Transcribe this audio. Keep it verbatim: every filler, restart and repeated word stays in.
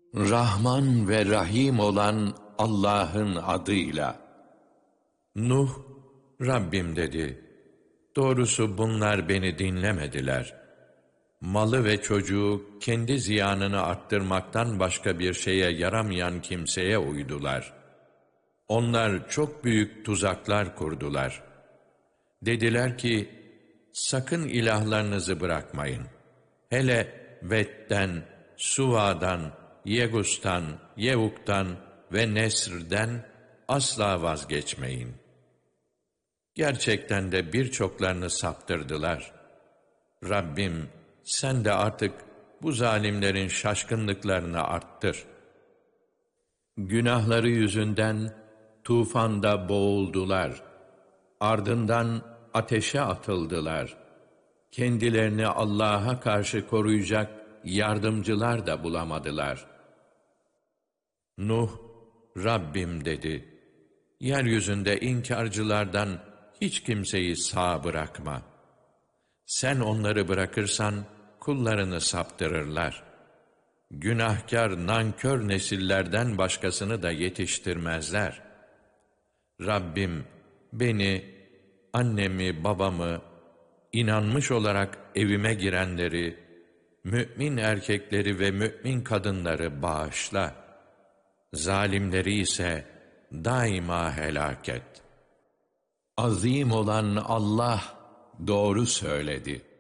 Rahman ve Rahim olan Allah'ın adıyla. Nuh, Rabbim dedi, doğrusu bunlar beni dinlemediler. Malı ve çocuğu kendi ziyanını arttırmaktan başka bir şeye yaramayan kimseye uydular. Onlar çok büyük tuzaklar kurdular. Dediler ki, sakın ilahlarınızı bırakmayın. Hele Ved'den, Suva'dan, Yegus'tan, Yevuk'tan ve Nesr'den asla vazgeçmeyin. Gerçekten de birçoklarını saptırdılar. Rabbim, sen de artık bu zalimlerin şaşkınlıklarını arttır. Günahları yüzünden tufanda boğuldular. Ardından ateşe atıldılar. Kendilerini Allah'a karşı koruyacak yardımcılar da bulamadılar. Nuh, Rabbim dedi, yeryüzünde inkarcılardan hiç kimseyi sağ bırakma. Sen onları bırakırsan kullarını saptırırlar. Günahkar, nankör nesillerden başkasını da yetiştirmezler. Rabbim beni, annemi, babamı, inanmış olarak evime girenleri, mümin erkekleri ve mümin kadınları bağışla. Zalimleri ise daima helak et. Azim olan Allah doğru söyledi.